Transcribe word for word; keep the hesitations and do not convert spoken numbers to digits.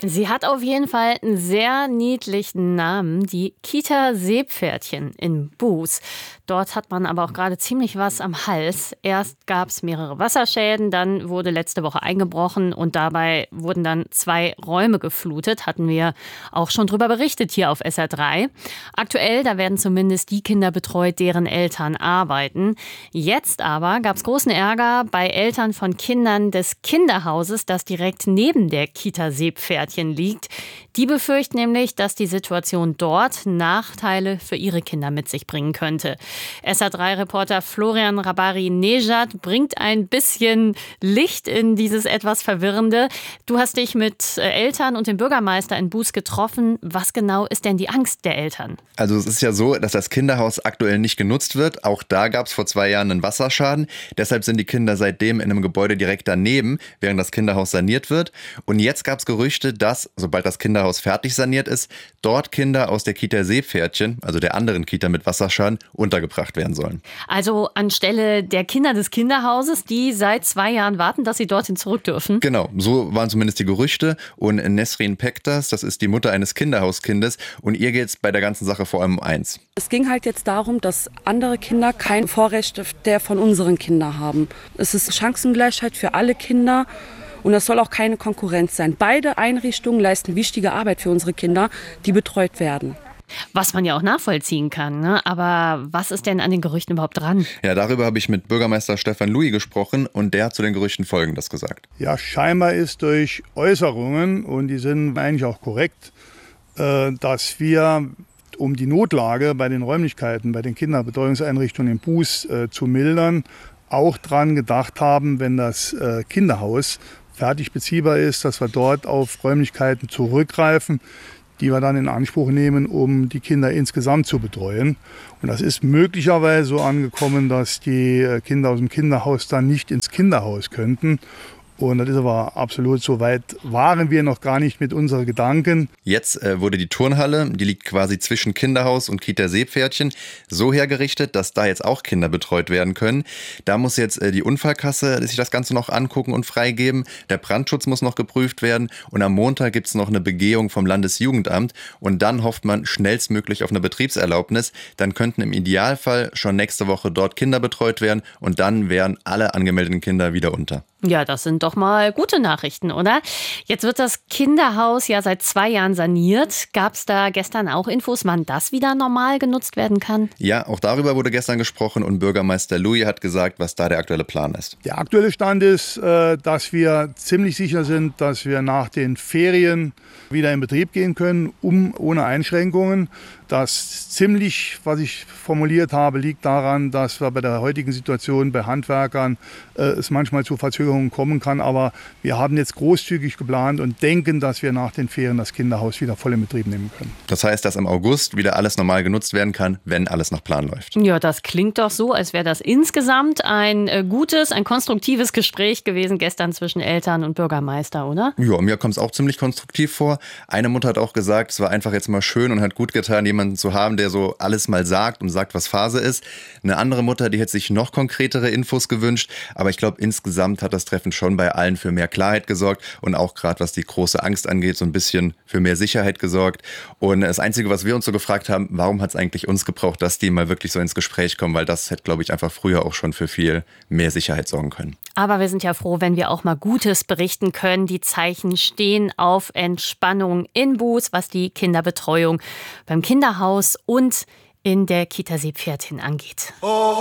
Sie hat auf jeden Fall einen sehr niedlichen Namen, die Kita Seepferdchen in Buß. Dort hat man aber auch gerade ziemlich was am Hals. Erst gab es mehrere Wasserschäden, dann wurde letzte Woche eingebrochen und dabei wurden dann zwei Räume geflutet. Hatten wir auch schon drüber berichtet hier auf S R drei. Aktuell, da werden zumindest die Kinder betreut, deren Eltern arbeiten. Jetzt aber gab es großen Ärger bei Eltern von Kindern des Kinderhauses, das direkt neben der Kita Seepferdchen liegt. Die befürchten nämlich, dass die Situation dort Nachteile für ihre Kinder mit sich bringen könnte. S R drei Reporter Florian Rabari-Nejad bringt ein bisschen Licht in dieses etwas Verwirrende. Du hast dich mit Eltern und dem Bürgermeister in Buß getroffen. Was genau ist denn die Angst der Eltern? Also es ist ja so, dass das Kinderhaus aktuell nicht genutzt wird. Auch da gab es vor zwei Jahren einen Wasserschaden. Deshalb sind die Kinder seitdem in einem Gebäude direkt daneben, während das Kinderhaus saniert wird. Und jetzt gab es Gerüchte, dass, sobald das Kinderhaus fertig saniert ist, dort Kinder aus der Kita Seepferdchen, also der anderen Kita mit Wasserschaden, untergebracht werden sollen. Also anstelle der Kinder des Kinderhauses, die seit zwei Jahren warten, dass sie dorthin zurück dürfen? Genau, so waren zumindest die Gerüchte. Und Nesrin Pektas, das ist die Mutter eines Kinderhauskindes, und ihr geht es bei der ganzen Sache vor allem um eins. Es ging halt jetzt darum, dass andere Kinder kein Vorrecht der von unseren Kindern haben. Es ist Chancengleichheit für alle Kinder. Und das soll auch keine Konkurrenz sein. Beide Einrichtungen leisten wichtige Arbeit für unsere Kinder, die betreut werden. Was man ja auch nachvollziehen kann, ne? Aber was ist denn an den Gerüchten überhaupt dran? Ja, darüber habe ich mit Bürgermeister Stefan Louis gesprochen und der hat zu den Gerüchten Folgendes gesagt. Ja, scheinbar ist durch Äußerungen, und die sind eigentlich auch korrekt, äh, dass wir, um die Notlage bei den Räumlichkeiten, bei den Kinderbetreuungseinrichtungen in Buß äh, zu mildern, auch dran gedacht haben, wenn das äh, Kinderhaus fertig beziehbar ist, dass wir dort auf Räumlichkeiten zurückgreifen, die wir dann in Anspruch nehmen, um die Kinder insgesamt zu betreuen. Und das ist möglicherweise so angekommen, dass die Kinder aus dem Kinderhaus dann nicht ins Kinderhaus könnten. Und das ist aber absolut, so weit waren wir noch gar nicht mit unseren Gedanken. Jetzt äh, wurde die Turnhalle, die liegt quasi zwischen Kinderhaus und Kita Seepferdchen, so hergerichtet, dass da jetzt auch Kinder betreut werden können. Da muss jetzt äh, die Unfallkasse sich das Ganze noch angucken und freigeben. Der Brandschutz muss noch geprüft werden. Und am Montag gibt es noch eine Begehung vom Landesjugendamt. Und dann hofft man schnellstmöglich auf eine Betriebserlaubnis. Dann könnten im Idealfall schon nächste Woche dort Kinder betreut werden. Und dann wären alle angemeldeten Kinder wieder unter. Ja, das sind doch mal gute Nachrichten, oder? Jetzt wird das Kinderhaus ja seit zwei Jahren saniert. Gab es da gestern auch Infos, wann das wieder normal genutzt werden kann? Ja, auch darüber wurde gestern gesprochen und Bürgermeister Louis hat gesagt, was da der aktuelle Plan ist. Der aktuelle Stand ist, dass wir ziemlich sicher sind, dass wir nach den Ferien wieder in Betrieb gehen können, um ohne Einschränkungen. Das ziemlich, was ich formuliert habe, liegt daran, dass wir bei der heutigen Situation bei Handwerkern äh, es manchmal zu Verzögerungen kommen kann. Aber wir haben jetzt großzügig geplant und denken, dass wir nach den Ferien das Kinderhaus wieder voll in Betrieb nehmen können. Das heißt, dass im August wieder alles normal genutzt werden kann, wenn alles nach Plan läuft. Ja, das klingt doch so, als wäre das insgesamt ein äh, gutes, ein konstruktives Gespräch gewesen gestern zwischen Eltern und Bürgermeister, oder? Ja, mir kommt es auch ziemlich konstruktiv vor. Eine Mutter hat auch gesagt, es war einfach jetzt mal schön und hat gut getan, jemanden zu haben, der so alles mal sagt und sagt, was Phase ist. Eine andere Mutter, die hätte sich noch konkretere Infos gewünscht. Aber ich glaube, insgesamt hat das Treffen schon bei allen für mehr Klarheit gesorgt und auch gerade, was die große Angst angeht, so ein bisschen für mehr Sicherheit gesorgt. Und das Einzige, was wir uns so gefragt haben, warum hat es eigentlich uns gebraucht, dass die mal wirklich so ins Gespräch kommen? Weil das hätte, glaube ich, einfach früher auch schon für viel mehr Sicherheit sorgen können. Aber wir sind ja froh, wenn wir auch mal Gutes berichten können. Die Zeichen stehen auf Entspannung in Buß, was die Kinderbetreuung beim Kinderhaus und in der Kita Seepferdchen angeht.